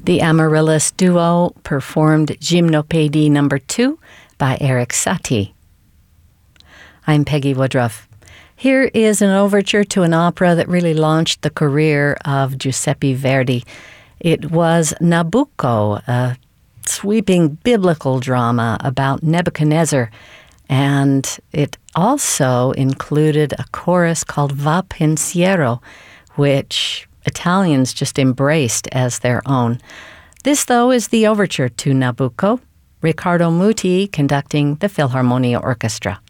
The Amaryllis Duo performed Gymnopédie No. 2 by Erik Satie. I'm Peggy Woodruff. Here is an overture to an opera that really launched the career of Giuseppe Verdi. It was Nabucco, a sweeping biblical drama about Nebuchadnezzar, and it also included a chorus called Va Pensiero, which Italians just embraced as their own. This, though, is the overture to Nabucco, Riccardo Muti conducting the Philharmonia Orchestra.